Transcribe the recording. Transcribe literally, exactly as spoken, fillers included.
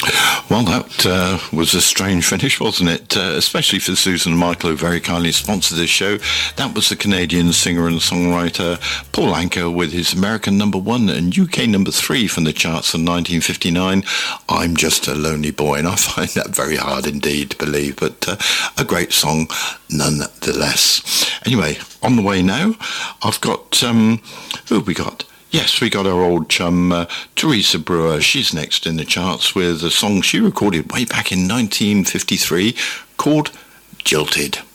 Well, that uh, was a strange finish, wasn't it? Uh, especially for Susan and Michael, who very kindly sponsored this show. That was the Canadian singer and songwriter Paul Anka with his American number one and U K number three from the charts in nineteen fifty-nine, I'm Just a Lonely Boy. And I find that very hard indeed to believe, but uh, a great song nonetheless. Anyway, on the way now, I've got, um, who have we got? Yes, we got our old chum, uh, Teresa Brewer. She's next in the charts with a song she recorded way back in nineteen fifty-three called Jilted.